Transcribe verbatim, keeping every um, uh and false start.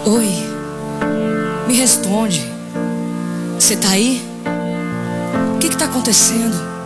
Oi, me responde. Você tá aí? O que que tá acontecendo?